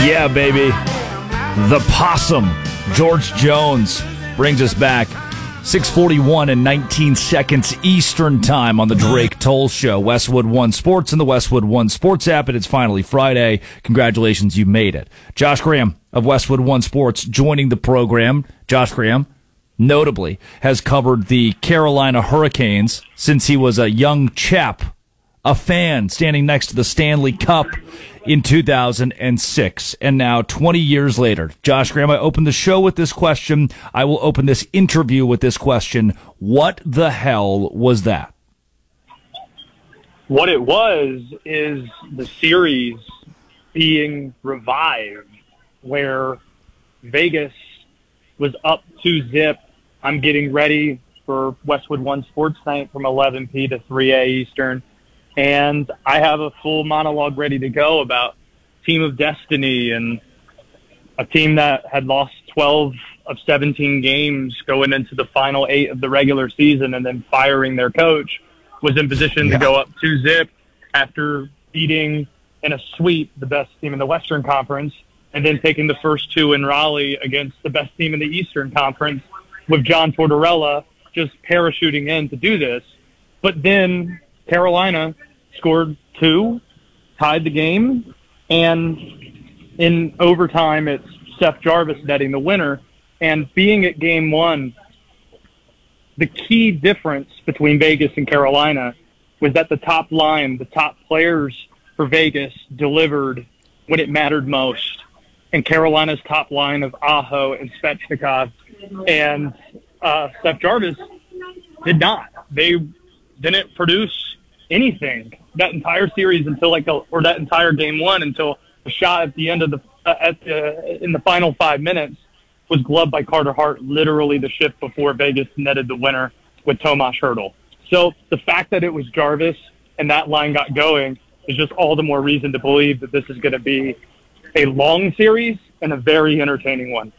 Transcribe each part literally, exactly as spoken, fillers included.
Yeah, baby. The Possum, George Jones, brings us back. six forty-one and nineteen seconds Eastern Time on the Drake Toll Show. Westwood One Sports and the Westwood One Sports app, and it's finally Friday. Congratulations, you made it. Josh Graham of Westwood One Sports joining the program. Josh Graham, notably, has covered the Carolina Hurricanes since he was a young chap, a fan standing next to the Stanley Cup in two thousand six. And now, twenty years later, Josh Graham, I opened the show with this question. I will open this interview with this question. What the hell was that? What it was is the series being revived where Vegas was up two zip. I'm getting ready for Westwood One Sports Night from eleven p to three a Eastern. And I have a full monologue ready to go about Team of Destiny and a team that had lost twelve of seventeen games going into the final eight of the regular season and then firing their coach was in position yeah. to go up two zip after beating in a sweep the best team in the Western Conference and then taking the first two in Raleigh against the best team in the Eastern Conference with John Tortorella just parachuting in to do this. But then Carolina scored two, tied the game, and in overtime, it's Seth Jarvis netting the winner. And being at game one, the key difference between Vegas and Carolina was that the top line, the top players for Vegas delivered when it mattered most. And Carolina's top line of Aho and Svechnikov and uh, Seth Jarvis did not. They didn't produce anything that entire series until like the, or that entire game one until a shot at the end of the uh, at the in the final five minutes was gloved by Carter Hart, literally the shift before Vegas netted the winner with Tomas Hertl. So the fact that it was Jarvis and that line got going is just all the more reason to believe that this is going to be a long series and a very entertaining one.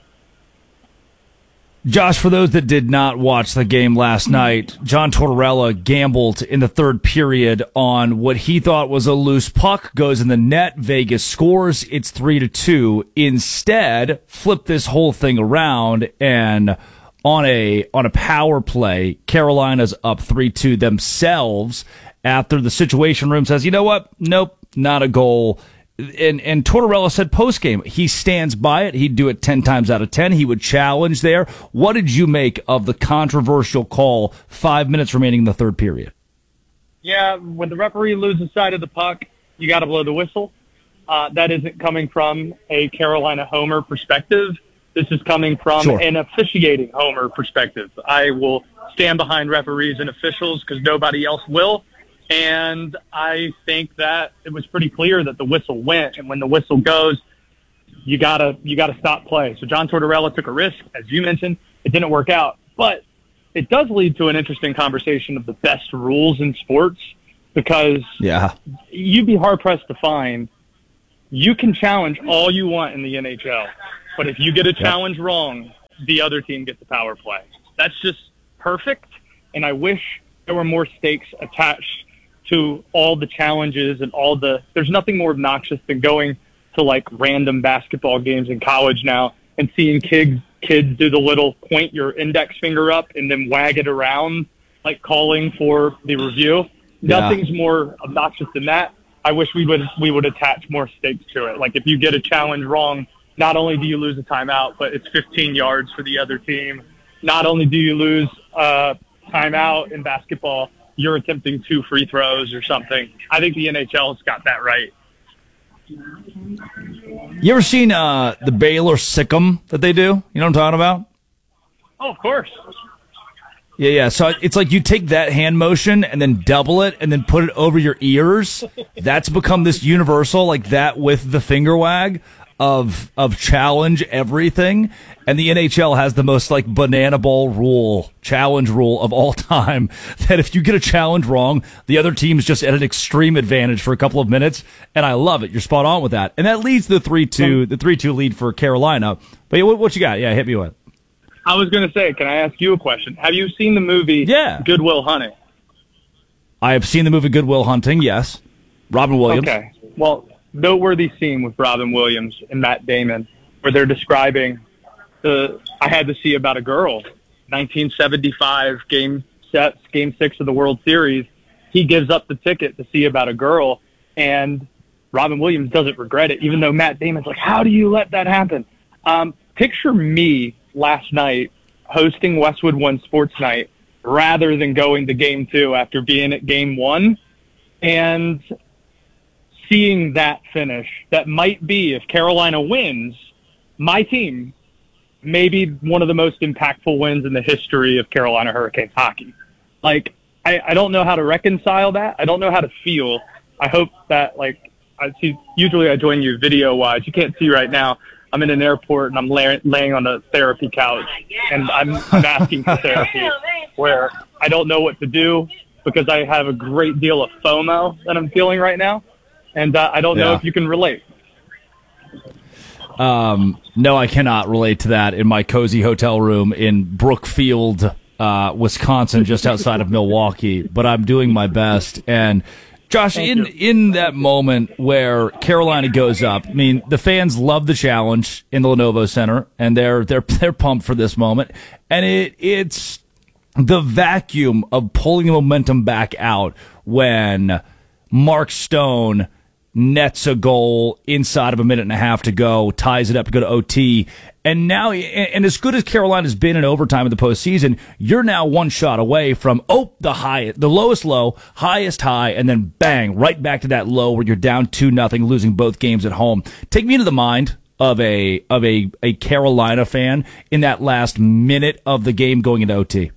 Josh, for those that did not watch the game last night, John Tortorella gambled in the third period on what he thought was a loose puck, goes in the net, Vegas scores, it's three to two. Instead, flip this whole thing around, and on a on a power play, Carolina's up three two themselves after the Situation Room says, you know what? Nope, not a goal. And and Tortorella said post-game, he stands by it. He'd do it ten times out of ten. He would challenge there. What did you make of the controversial call, five minutes remaining in the third period? Yeah, when the referee loses sight of the puck, you got to blow the whistle. Uh, that isn't coming from a Carolina homer perspective. This is coming from sure. an officiating homer perspective. I will stand behind referees and officials because nobody else will. And I think that it was pretty clear that the whistle went, and when the whistle goes, you gotta you gotta stop play. So John Tortorella took a risk, as you mentioned. It didn't work out, but it does lead to an interesting conversation of the best rules in sports because yeah. you'd be hard pressed to find. You can challenge all you want in the N H L, but if you get a challenge yep. wrong, the other team gets the power play. That's just perfect, and I wish there were more stakes attached to all the challenges and all the, there's nothing more obnoxious than going to like random basketball games in college now and seeing kids, kids do the little point your index finger up and then wag it around, like calling for the review. Yeah. Nothing's more obnoxious than that. I wish we would, we would attach more stakes to it. Like if you get a challenge wrong, not only do you lose a timeout, but it's fifteen yards for the other team. Not only do you lose a timeout in basketball, you're attempting two free throws or something. I think the N H L has got that right. You ever seen uh, the Baylor Sick'em that they do? You know what I'm talking about? Oh, of course. Yeah, yeah. So it's like you take that hand motion and then double it and then put it over your ears. That's become this universal, like that with the finger wag of of challenge everything. And the N H L has the most like banana ball rule, challenge rule of all time, that if you get a challenge wrong, the other team's just at an extreme advantage for a couple of minutes. And I love it. You're spot on with that. And that leads to the three two, the three two lead for Carolina. But what, what you got? Yeah, hit me with. I was going to say, can I ask you a question? Have you seen the movie yeah. Good Will Hunting? I have seen the movie Good Will Hunting, yes. Robin Williams. Okay. Well, noteworthy scene with Robin Williams and Matt Damon where they're describing the I Had to See About a Girl, nineteen seventy-five game set, game six of the World Series. He gives up the ticket to see About a Girl, and Robin Williams doesn't regret it, even though Matt Damon's like, how do you let that happen? Um, picture me last night hosting Westwood One Sports Night rather than going to game two after being at game one and seeing that finish. That might be, if Carolina wins, my team, maybe one of the most impactful wins in the history of Carolina Hurricanes hockey. Like, I, I don't know how to reconcile that. I don't know how to feel. I hope that, like, I see, usually I join you video-wise. You can't see right now. I'm in an airport, and I'm lay, laying on a therapy couch, and I'm, I'm asking for therapy, where I don't know what to do because I have a great deal of FOMO that I'm feeling right now, and uh, I don't know yeah. if you can relate. Um, no, I cannot relate to that in my cozy hotel room in Brookfield, uh, Wisconsin, just outside of Milwaukee, but I'm doing my best. And Josh, Thank in, you. in that moment where Carolina goes up, I mean, the fans love the challenge in the Lenovo Center, and they're, they're, they're pumped for this moment. And it, it's the vacuum of pulling the momentum back out when Mark Stone nets a goal inside of a minute and a half to go, ties it up to go to O T. And now, and as good as Carolina's been in overtime in the postseason, you're now one shot away from, oh, the high, the lowest low, highest high, and then bang, right back to that low where you're down two nothing, losing both games at home. Take me into the mind of a, of a, a Carolina fan in that last minute of the game going into O T.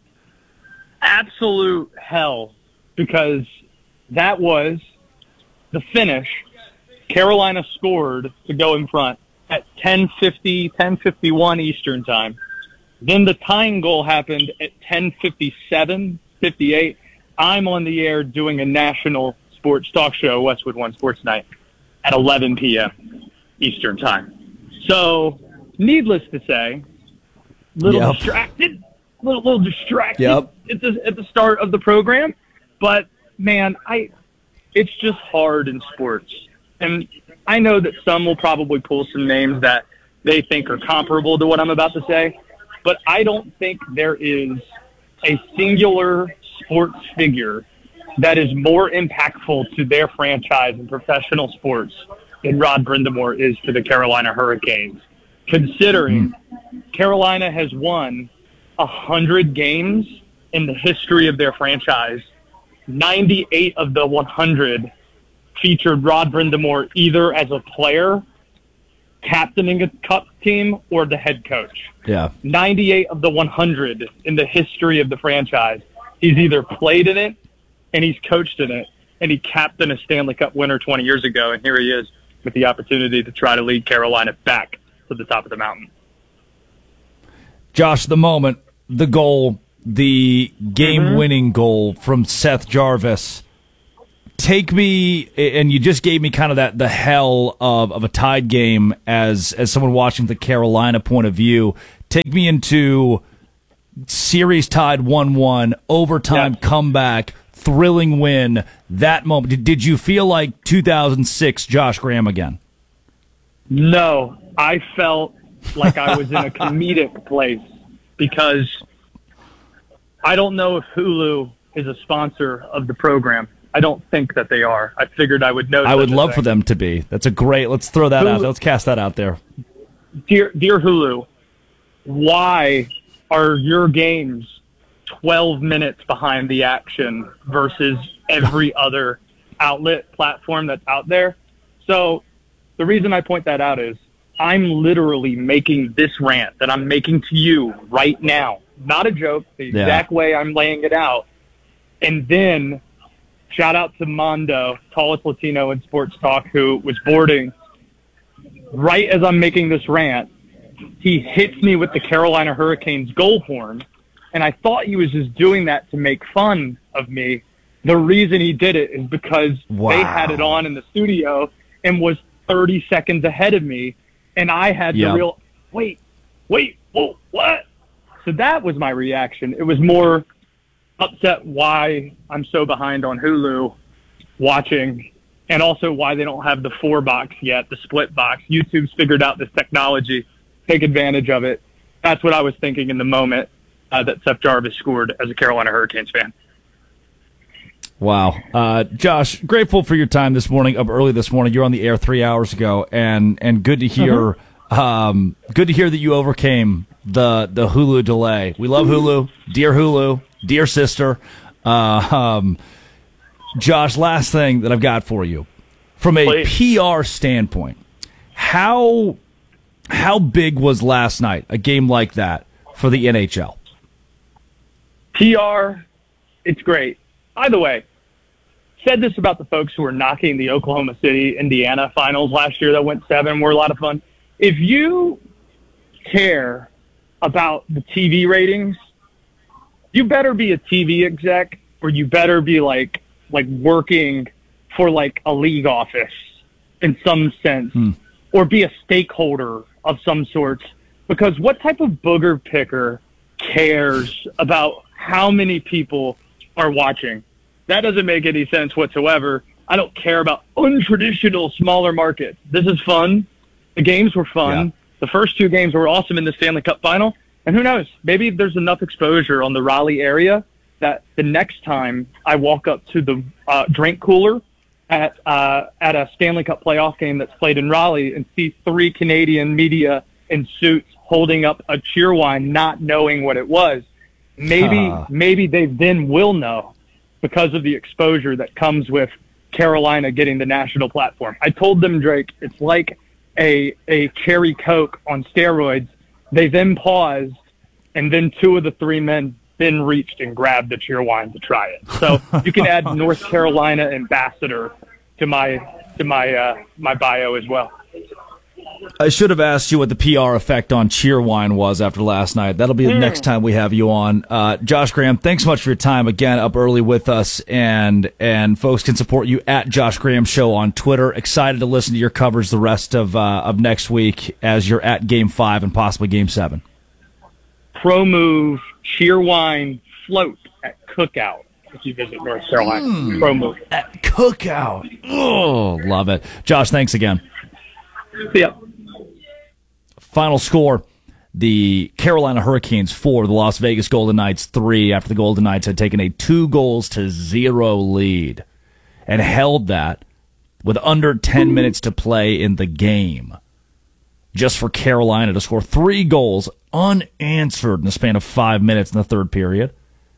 Absolute hell, because that was the finish. Carolina scored to go in front at ten fifty, ten fifty-one Eastern time. Then the tying goal happened at ten fifty-seven, fifty-eight. I'm on the air doing a national sports talk show, Westwood One Sports Night, at eleven p.m. Eastern time. So, needless to say, little Yep. distracted, little little distracted Yep. at the at the start of the program. But man, I it's just hard in sports. And I know that some will probably pull some names that they think are comparable to what I'm about to say, but I don't think there is a singular sports figure that is more impactful to their franchise in professional sports than Rod Brind'Amour is to the Carolina Hurricanes, considering Carolina has won one hundred games in the history of their franchise. ninety-eight of the one hundred featured Rod Brind'Amour either as a player, captaining a cup team, or the head coach. Yeah. ninety-eight of the one hundred in the history of the franchise. He's either played in it, and he's coached in it, and he captained a Stanley Cup winner twenty years ago, and here he is with the opportunity to try to lead Carolina back to the top of the mountain. Josh, the moment, the goal, the game-winning mm-hmm. goal from Seth Jarvis. Take me, and you just gave me kind of that the hell of, of a tied game as as someone watching the Carolina point of view. Take me into series tied one one, overtime yeah. comeback, thrilling win. That moment, did, did you feel like two thousand six Josh Graham again? No, I felt like I was in a comedic place because I don't know if Hulu is a sponsor of the program. I don't think that they are. I figured I would know. I would love thing. for them to be. That's a great. Let's throw that Hulu, out. Let's cast that out there. Dear, dear Hulu, why are your games twelve minutes behind the action versus every other outlet platform that's out there? So the reason I point that out is I'm literally making this rant that I'm making to you right now. Not a joke. The yeah. exact way I'm laying it out. And then shout out to Mondo, tallest Latino in sports talk, who was boarding. Right as I'm making this rant, he hits me with the Carolina Hurricanes goal horn, and I thought he was just doing that to make fun of me. The reason he did it is because wow. they had it on in the studio and was thirty seconds ahead of me, and I had yep. to real wait, wait, whoa, what? So that was my reaction. It was more upset why I'm so behind on Hulu watching and also why they don't have the four box yet, the split box. YouTube's figured out this technology. Take advantage of it. That's what I was thinking in the moment uh, that Seth Jarvis scored as a Carolina Hurricanes fan. Wow. Uh, Josh, grateful for your time this morning, up early this morning. You were on the air three hours ago, and, and good to hear mm-hmm. um, good to hear that you overcame the, the Hulu delay. We love Hulu. Dear Hulu. Dear sister. Uh, um, Josh, last thing that I've got for you. From a Please. P R standpoint, how how big was last night, a game like that, for the N H L? P R, it's great. By the way, said this about the folks who were knocking the Oklahoma City, Indiana finals last year that went seven, were a lot of fun. If you care about the T V ratings, you better be a T V exec, or you better be like like working for like a league office in some sense, hmm. or be a stakeholder of some sort. Because what type of booger picker cares about how many people are watching? That doesn't make any sense whatsoever. I don't care about untraditional smaller markets. This is fun. The games were fun. Yeah. The first two games were awesome in the Stanley Cup final. And who knows, maybe there's enough exposure on the Raleigh area that the next time I walk up to the uh, drink cooler at uh, at a Stanley Cup playoff game that's played in Raleigh and see three Canadian media in suits holding up a cheer wine, not knowing what it was, maybe uh. maybe they then will know, because of the exposure that comes with Carolina getting the national platform. I told them, Drake, it's like a a cherry Coke on steroids. They then paused, and then two of the three men then reached and grabbed the cheer wine to try it. So you can add North Carolina ambassador to my to my uh, my bio as well. I should have asked you what the P R effect on cheer wine was after last night. That'll be the mm. next time we have you on. Uh, Josh Graham, thanks so much for your time again, up early with us, and and folks can support you at Josh Graham Show on Twitter. Excited to listen to your coverage the rest of uh, of next week as you're at Game Five and possibly Game Seven. Pro Move cheer wine float at Cookout if you visit North Carolina. Mm. Pro Move at Cookout. Oh, love it, Josh. Thanks again. See ya. Final score, the Carolina Hurricanes four, the Las Vegas Golden Knights three, after the Golden Knights had taken a two goals to zero lead and held that with under ten minutes to play in the game, just for Carolina to score three goals unanswered in the span of five minutes in the third period.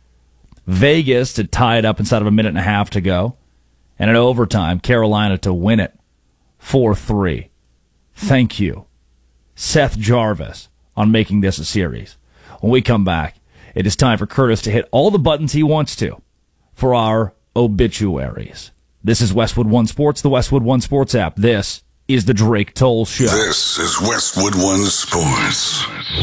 Vegas to tie it up inside of a minute and a half to go, and in overtime, Carolina to win it four three. Thank you, Seth Jarvis, on making this a series. When we come back, it is time for Curtis to hit all the buttons he wants to for our obituaries. This is Westwood One Sports, the Westwood One Sports app. This is the Drake Toll Show. This is Westwood One Sports.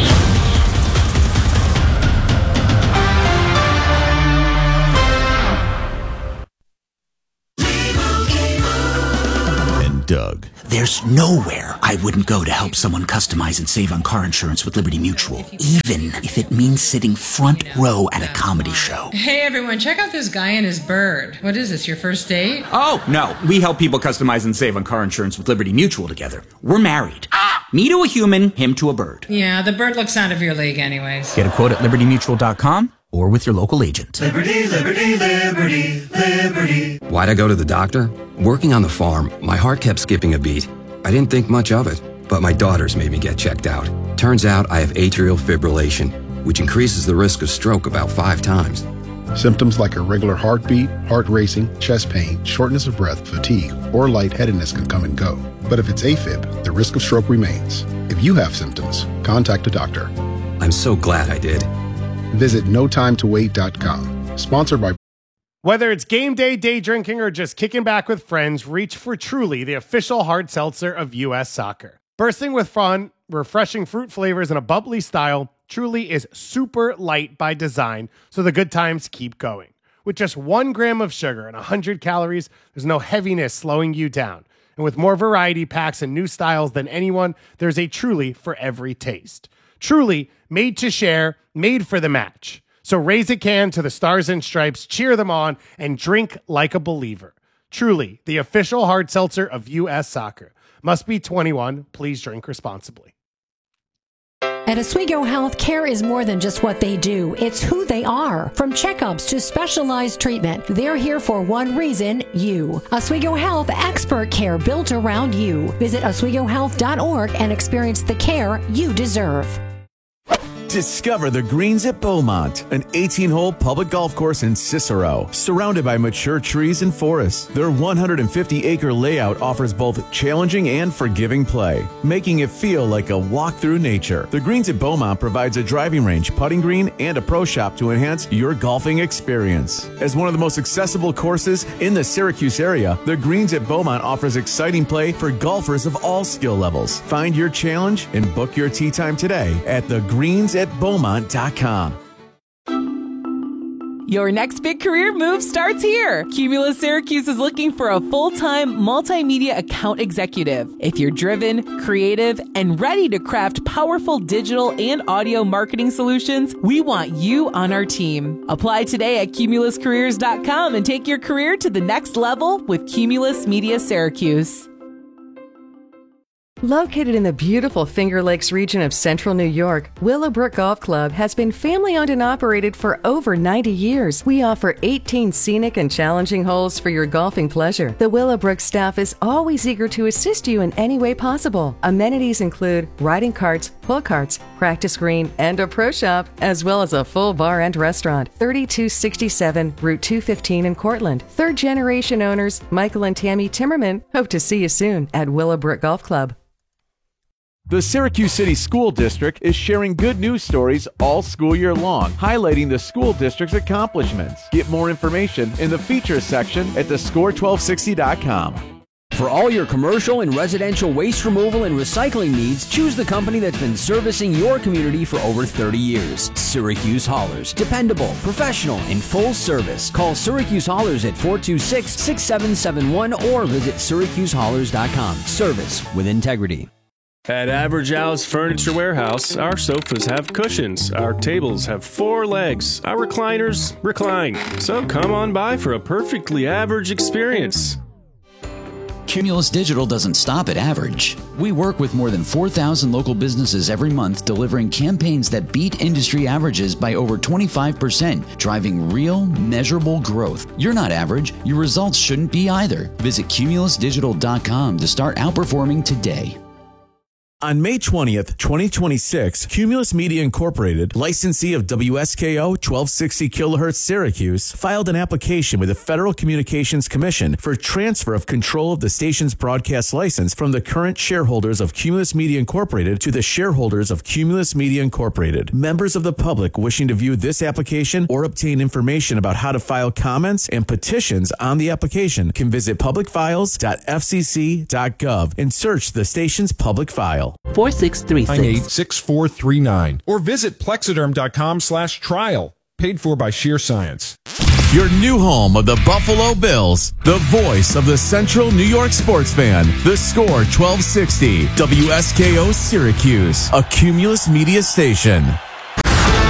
Doug. There's nowhere I wouldn't go to help someone customize and save on car insurance with Liberty Mutual, even if it means sitting front row at a comedy show. Hey everyone, check out this guy and his bird. What is this, your first date? Oh, no. We help people customize and save on car insurance with Liberty Mutual together. We're married. Ah! Me to a human, him to a bird. Yeah, the bird looks out of your league anyways. Get a quote at liberty mutual dot com or with your local agent. Liberty, liberty, liberty, liberty. Why'd I go to the doctor? Working on the farm, my heart kept skipping a beat. I didn't think much of it, but my daughters made me get checked out. Turns out I have atrial fibrillation, which increases the risk of stroke about five times. Symptoms like irregular heartbeat, heart racing, chest pain, shortness of breath, fatigue, or lightheadedness can come and go. But if it's AFib, the risk of stroke remains. If you have symptoms, contact a doctor. I'm so glad I did. Visit no time to wait dot com. Sponsored by... Whether it's game day, day drinking, or just kicking back with friends, reach for Truly, the official hard seltzer of U S Soccer. Bursting with fun, refreshing fruit flavors, and a bubbly style, Truly is super light by design, so the good times keep going. With just one gram of sugar and one hundred calories, there's no heaviness slowing you down. And with more variety packs and new styles than anyone, there's a Truly for every taste. Truly, made to share, made for the match. So raise a can to the Stars and Stripes, cheer them on, and drink like a believer. Truly, the official hard seltzer of U S Soccer. Must be twenty-one. Please drink responsibly. At Oswego Health, care is more than just what they do. It's who they are. From checkups to specialized treatment, they're here for one reason, you. Oswego Health, expert care built around you. Visit oswego health dot org and experience the care you deserve. Discover the Greens at Beaumont, an eighteen-hole public golf course in Cicero, surrounded by mature trees and forests. Their one hundred fifty acre layout offers both challenging and forgiving play, making it feel like a walk through nature. The Greens at Beaumont provides a driving range, putting green, and a pro shop to enhance your golfing experience. As one of the most accessible courses in the Syracuse area, the Greens at Beaumont offers exciting play for golfers of all skill levels. Find your challenge and book your tee time today at the greens at beaumont dot com. Your next big career move starts here. Cumulus Syracuse is looking for a full-time multimedia account executive. If you're driven, creative, and ready to craft powerful digital and audio marketing solutions, we want you on our team. Apply today at cumulus careers dot com and take your career to the next level with Cumulus Media Syracuse. Located in the beautiful Finger Lakes region of central New York, Willowbrook Golf Club has been family-owned and operated for over ninety years. We offer eighteen scenic and challenging holes for your golfing pleasure. The Willowbrook staff is always eager to assist you in any way possible. Amenities include riding carts, pull carts, practice green, and a pro shop, as well as a full bar and restaurant. thirty-two sixty-seven Route two fifteen in Cortland. Third-generation owners Michael and Tammy Timmerman hope to see you soon at Willowbrook Golf Club. The Syracuse City School District is sharing good news stories all school year long, highlighting the school district's accomplishments. Get more information in the features section at the score twelve sixty dot com. For all your commercial and residential waste removal and recycling needs, choose the company that's been servicing your community for over thirty years. Syracuse Haulers. Dependable, professional, and full service. Call Syracuse Haulers at four two six, six seven seven one or visit syracuse haulers dot com. Service with integrity. At Average Al's Furniture Warehouse, our sofas have cushions, our tables have four legs, our recliners recline. So come on by for a perfectly average experience. Cumulus Digital doesn't stop at average. We work with more than four thousand local businesses every month, delivering campaigns that beat industry averages by over twenty-five percent, driving real, measurable growth. You're not average. Your results shouldn't be either. Visit cumulus digital dot com to start outperforming today. On May twentieth, twenty twenty-six, Cumulus Media Incorporated, licensee of W S K O twelve sixty kilohertz Syracuse, filed an application with the Federal Communications Commission for transfer of control of the station's broadcast license from the current shareholders of Cumulus Media Incorporated to the shareholders of Cumulus Media Incorporated. Members of the public wishing to view this application or obtain information about how to file comments and petitions on the application can visit public files dot f c c dot gov and search the station's public file. four six three six, nine eight six four three nine or visit plexiderm dot com slash trial. Paid for by Sheer Science. Your new home of the Buffalo Bills, the voice of the Central New York sports fan, the Score twelve sixty, W S K O Syracuse, a Cumulus Media station.